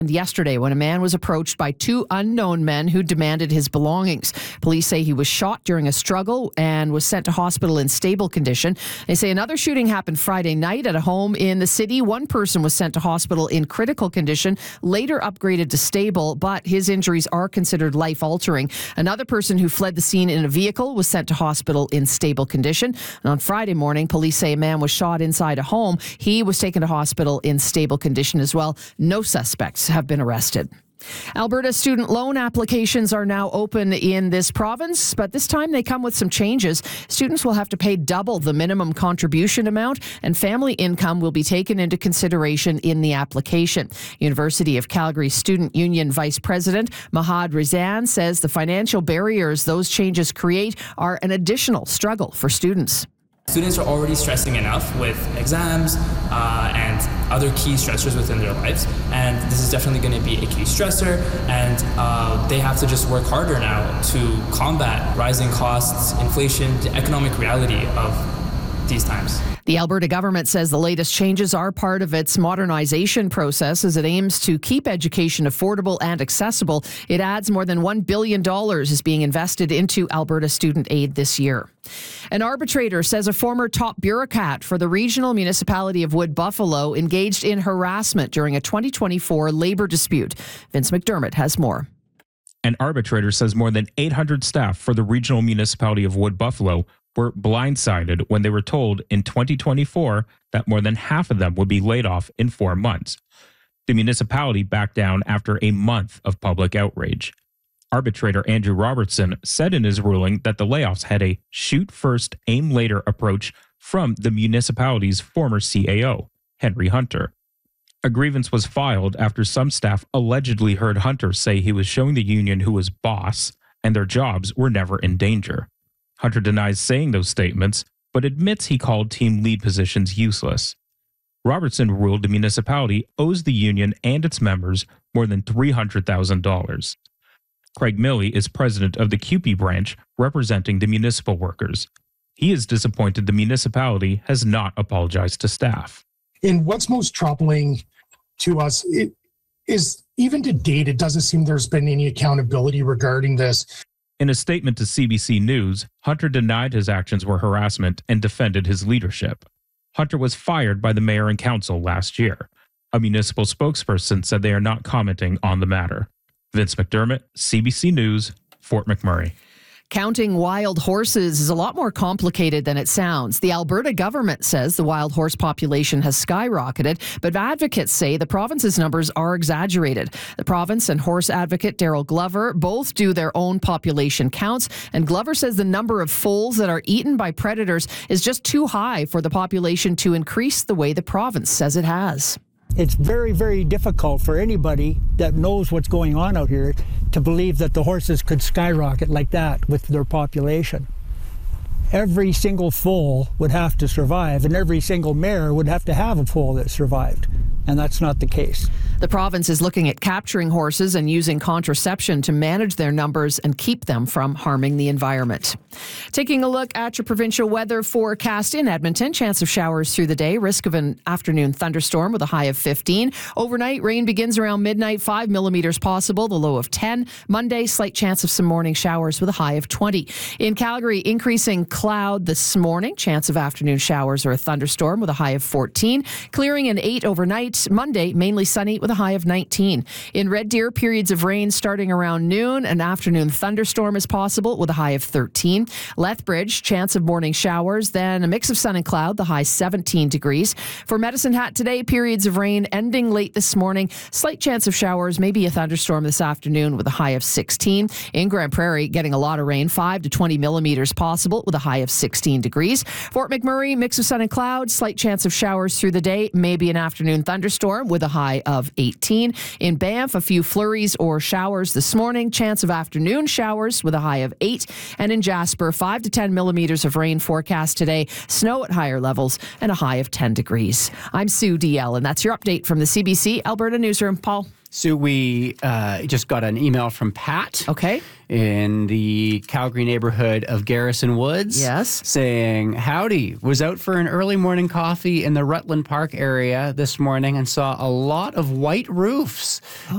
Yesterday, when a man was approached by two unknown men who demanded his belongings. Police say he was shot during a struggle and was sent to hospital in stable condition. They say another shooting happened Friday night at a home in the city. One person was sent to hospital in critical condition, later upgraded to stable, but his injuries are considered life-altering. Another person who fled the scene in a vehicle was sent to hospital in stable condition. And on Friday morning, police say a man was shot inside a home. He was taken to hospital in stable condition as well. No suspects have been arrested. Alberta student loan applications are now open in this province, but this time they come with some changes. Students will have to pay double the minimum contribution amount, and family income will be taken into consideration in the application. University of Calgary Student Union Vice President Mahad Rizan says the financial barriers those changes create are an additional struggle for students. Students are already stressing enough with exams and other key stressors within their lives, and this is definitely going to be a key stressor, and they have to just work harder now to combat rising costs, inflation, the economic reality of these times. The Alberta government says the latest changes are part of its modernization process as it aims to keep education affordable and accessible. It adds more than $1 billion is being invested into Alberta student aid this year. An arbitrator says a former top bureaucrat for the regional municipality of Wood Buffalo engaged in harassment during a 2024 labor dispute. Vince McDermott has more. An arbitrator says more than 800 staff for the regional municipality of Wood Buffalo were blindsided when they were told in 2024 that more than half of them would be laid off in 4 months. The municipality backed down after a month of public outrage. Arbitrator Andrew Robertson said in his ruling that the layoffs had a shoot first, aim later approach from the municipality's former CAO, Henry Hunter. A grievance was filed after some staff allegedly heard Hunter say he was showing the union who was boss and their jobs were never in danger. Hunter denies saying those statements, but admits he called team lead positions useless. Robertson ruled the municipality owes the union and its members more than $300,000. Craig Milley is president of the CUPE branch representing the municipal workers. He is disappointed the municipality has not apologized to staff. And what's most troubling to us is even to date, it doesn't seem there's been any accountability regarding this. In a statement to CBC News, Hunter denied his actions were harassment and defended his leadership. Hunter was fired by the mayor and council last year. A municipal spokesperson said they are not commenting on the matter. Vince McDermott, CBC News, Fort McMurray. Counting wild horses is a lot more complicated than it sounds. The Alberta government says the wild horse population has skyrocketed, but advocates say the province's numbers are exaggerated. The province and horse advocate Daryl Glover both do their own population counts, and Glover says the number of foals that are eaten by predators is just too high for the population to increase the way the province says it has. It's very, very difficult for anybody that knows what's going on out here to believe that the horses could skyrocket like that with their population. Every single foal would have to survive, and every single mare would have to have a foal that survived, and that's not the case. The province is looking at capturing horses and using contraception to manage their numbers and keep them from harming the environment. Taking a look at your provincial weather forecast in Edmonton. Chance of showers through the day. Risk of an afternoon thunderstorm with a high of 15. Overnight, rain begins around midnight. 5 millimeters possible. The low of 10. Monday, slight chance of some morning showers with a high of 20. In Calgary, increasing cloud this morning. Chance of afternoon showers or a thunderstorm with a high of 14. Clearing an 8 overnight. Monday, mainly sunny with a high of 19. In Red Deer, periods of rain starting around noon. An afternoon thunderstorm is possible with a high of 13. Lethbridge, chance of morning showers, then a mix of sun and cloud, the high 17 degrees. For Medicine Hat today, periods of rain ending late this morning. Slight chance of showers, maybe a thunderstorm this afternoon with a high of 16. In Grand Prairie, getting a lot of rain, 5 to 20 millimeters possible with a high of 16 degrees. Fort McMurray, mix of sun and cloud, slight chance of showers through the day, maybe an afternoon thunderstorm with a high of 18. In Banff, a few flurries or showers this morning, chance of afternoon showers with a high of 8. And in Jasper, 5 to 10 millimeters of rain forecast today, snow at higher levels, and a high of 10 degrees. I'm Sue DL, and that's your update from the CBC Alberta Newsroom. Paul? Sue, we just got an email from Pat. Okay. In the Calgary neighborhood of Garrison Woods. Yes. Saying, howdy, was out for an early morning coffee in the Rutland Park area this morning and saw a lot of white roofs